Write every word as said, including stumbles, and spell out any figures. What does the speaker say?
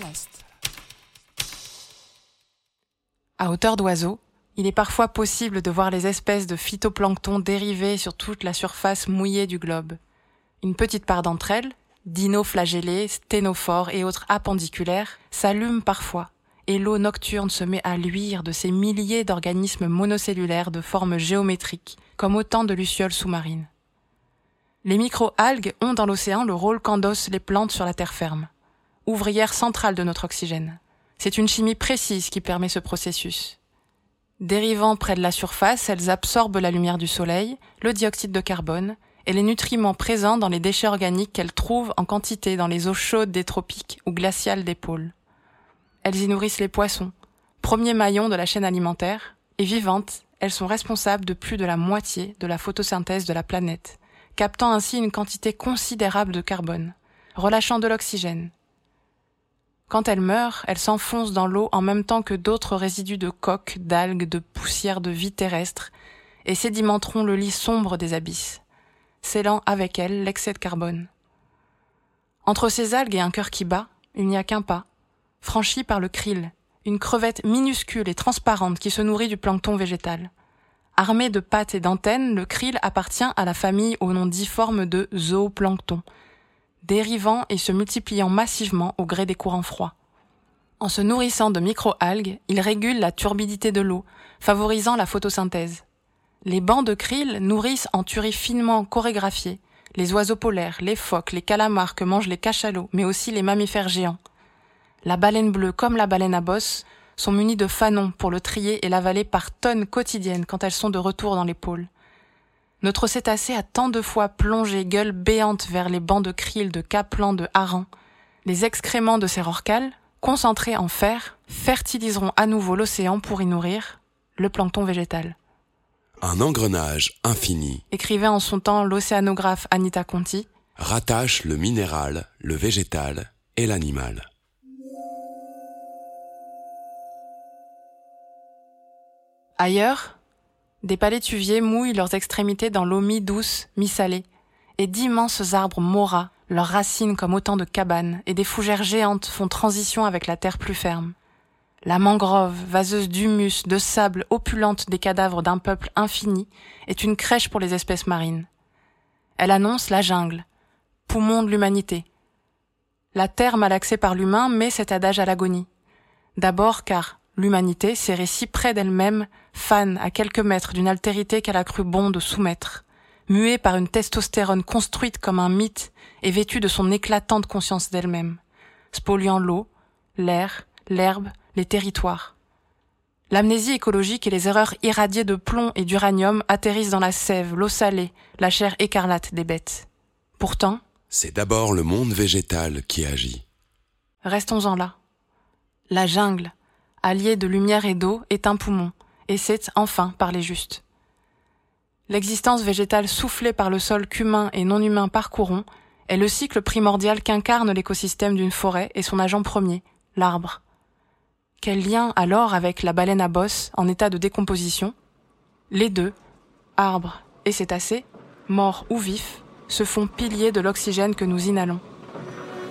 Podcast. À hauteur d'oiseau, il est parfois possible de voir les espèces de phytoplancton dériver sur toute la surface mouillée du globe. Une petite part d'entre elles, dinoflagellés, sténophores et autres appendiculaires, s'allument parfois, et l'eau nocturne se met à luire de ces milliers d'organismes monocellulaires de forme géométrique, comme autant de lucioles sous-marines. Les micro-algues ont dans l'océan le rôle qu'endossent les plantes sur la terre ferme, ouvrière centrale de notre oxygène. C'est une chimie précise qui permet ce processus. Dérivant près de la surface, elles absorbent la lumière du soleil, le dioxyde de carbone et les nutriments présents dans les déchets organiques qu'elles trouvent en quantité dans les eaux chaudes des tropiques ou glaciales des pôles. Elles y nourrissent les poissons, premier maillon de la chaîne alimentaire, et vivantes, elles sont responsables de plus de la moitié de la photosynthèse de la planète, captant ainsi une quantité considérable de carbone, relâchant de l'oxygène. Quand elles meurent, elles s'enfoncent dans l'eau en même temps que d'autres résidus de coques, d'algues, de poussières de vie terrestre et sédimenteront le lit sombre des abysses, scellant avec elles l'excès de carbone. Entre ces algues et un cœur qui bat, il n'y a qu'un pas, franchi par le krill, une crevette minuscule et transparente qui se nourrit du plancton végétal. Armé de pattes et d'antennes, le krill appartient à la famille au nom difforme de zooplancton, dérivant et se multipliant massivement au gré des courants froids. En se nourrissant de micro-algues, il régule la turbidité de l'eau, favorisant la photosynthèse. Les bancs de krill nourrissent en tueries finement chorégraphiées les oiseaux polaires, les phoques, les calamars que mangent les cachalots, mais aussi les mammifères géants. La baleine bleue comme la baleine à bosse sont munies de fanons pour le trier et l'avaler par tonnes quotidiennes quand elles sont de retour dans les pôles. Notre cétacé a tant de fois plongé gueule béante vers les bancs de krill, de capelans, de harengs. Les excréments de ces rorquals, concentrés en fer, fertiliseront à nouveau l'océan pour y nourrir le plancton végétal. Un engrenage infini, Écrivait en son temps l'océanographe Anita Conti, rattache le minéral, le végétal et l'animal. Ailleurs, des palétuviers mouillent leurs extrémités dans l'eau mi-douce, mi-salée, et d'immenses arbres moras, leurs racines comme autant de cabanes, et des fougères géantes font transition avec la terre plus ferme. La mangrove, vaseuse d'humus, de sable, opulente des cadavres d'un peuple infini, est une crèche pour les espèces marines. Elle annonce la jungle, poumon de l'humanité. La terre malaxée par l'humain met cet adage à l'agonie. D'abord car l'humanité, serrée si près d'elle-même, fan à quelques mètres d'une altérité qu'elle a cru bon de soumettre, muée par une testostérone construite comme un mythe et vêtue de son éclatante conscience d'elle-même, spoliant l'eau, l'air, l'herbe, les territoires. L'amnésie écologique et les erreurs irradiées de plomb et d'uranium atterrissent dans la sève, l'eau salée, la chair écarlate des bêtes. Pourtant, C'est d'abord le monde végétal qui agit. restons-en là. La jungle, alliée de lumière et d'eau, est un poumon, et c'est enfin parler juste. L'existence végétale soufflée par le sol qu'humains et non-humains parcourront est le cycle primordial qu'incarne l'écosystème d'une forêt et son agent premier, l'arbre. Quel lien alors avec la baleine à bosse en état de décomposition ? Les deux, arbres et cétacés, morts ou vifs, se font piliers de l'oxygène que nous inhalons.